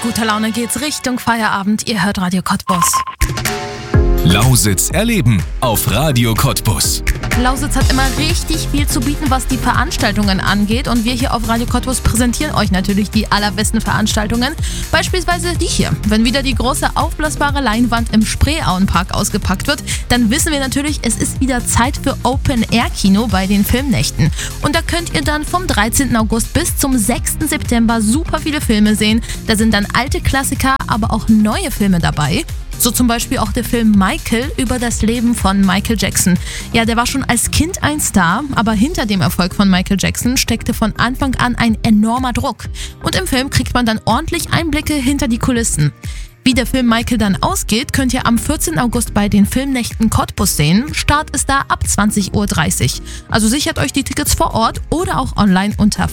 guter Laune geht's Richtung Feierabend. Ihr hört Radio Cottbus. Lausitz erleben auf Radio Cottbus. Lausitz hat immer richtig viel zu bieten, was die Veranstaltungen angeht. Und wir hier auf Radio Cottbus präsentieren euch natürlich die allerbesten Veranstaltungen. Beispielsweise die hier. Wenn wieder die große aufblasbare Leinwand im Spreeauenpark ausgepackt wird, dann wissen wir natürlich, es ist wieder Zeit für Open-Air-Kino bei den Filmnächten. Und da könnt ihr dann vom 13. August bis zum 6. September super viele Filme sehen. Da sind dann alte Klassiker, aber auch neue Filme dabei. So zum Beispiel auch der Film Michael über das Leben von Michael Jackson. Ja, der war schon als Kind ein Star, aber hinter dem Erfolg von Michael Jackson steckte von Anfang an ein enormer Druck. Und im Film kriegt man dann ordentlich Einblicke hinter die Kulissen. Wie der Film Michael dann ausgeht, könnt ihr am 14. August bei den Filmnächten Cottbus sehen. Start ist da ab 20.30 Uhr. Also sichert euch die Tickets vor Ort oder auch online unter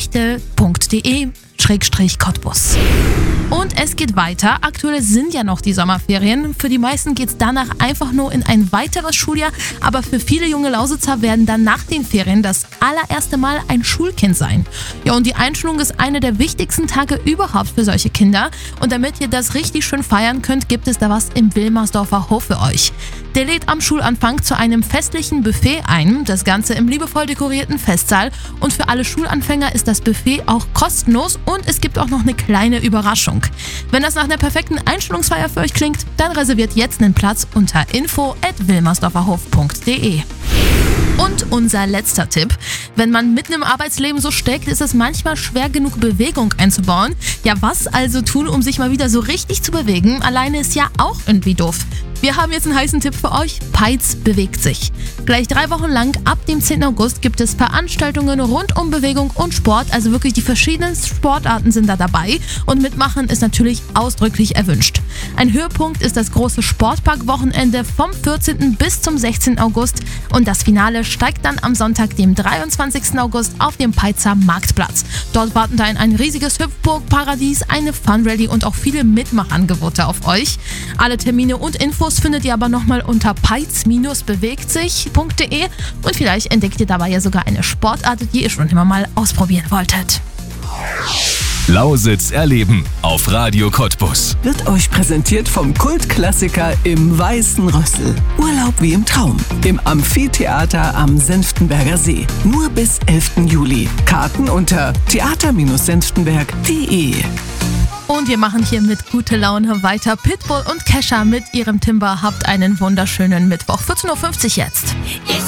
filmnächte.de/Cottbus. Und es geht weiter. Aktuell sind ja noch die Sommerferien. Für die meisten geht es danach einfach nur in ein weiteres Schuljahr. Aber für viele junge Lausitzer werden dann nach den Ferien das allererste Mal ein Schulkind sein. Ja, und die Einschulung ist eine der wichtigsten Tage überhaupt für solche Kinder. Und damit ihr das richtig schön feiern könnt, gibt es da was im Wilmersdorfer Hof für euch. Der lädt am Schulanfang zu einem festlichen Buffet ein. Das Ganze im liebevoll dekorierten Festsaal. Und für alle Schulanfänger ist das Buffet auch kostenlos. Und es gibt auch noch eine kleine Überraschung. Wenn das nach einer perfekten Einschulungsfeier für euch klingt, dann reserviert jetzt einen Platz unter info@wilmersdorferhof.de. Und unser letzter Tipp: Wenn man mitten im Arbeitsleben so steckt, ist es manchmal schwer genug, Bewegung einzubauen. Ja, was also tun, um sich mal wieder so richtig zu bewegen? Alleine ist ja auch irgendwie doof. Wir haben jetzt einen heißen Tipp für euch. Peitz bewegt sich. Gleich 3 Wochen lang ab dem 10. August gibt es Veranstaltungen rund um Bewegung und Sport. Also wirklich die verschiedenen Sportarten sind da dabei. Und mitmachen ist natürlich ausdrücklich erwünscht. Ein Höhepunkt ist das große Sportpark-Wochenende vom 14. bis zum 16. August. Und das Finale steigt dann am Sonntag, dem 23. August, auf dem Peitzer Marktplatz. Dort warten dann ein riesiges Hüpfburg-Paradies, eine Fun-Rallye und auch viele Mitmachangebote auf euch. Alle Termine und Infos findet ihr aber nochmal unter peitz-bewegtsich.de und vielleicht entdeckt ihr dabei ja sogar eine Sportart, die ihr schon immer mal ausprobieren wolltet. Lausitz erleben auf Radio Cottbus. Wird euch präsentiert vom Kultklassiker im Weißen Rössel. Urlaub wie im Traum. Im Amphitheater am Senftenberger See. Nur bis 11. Juli. Karten unter theater-senftenberg.de. Und wir machen hier mit gute Laune weiter. Pitbull und Kesha mit ihrem Timber. Habt einen wunderschönen Mittwoch. 14.50 Uhr jetzt.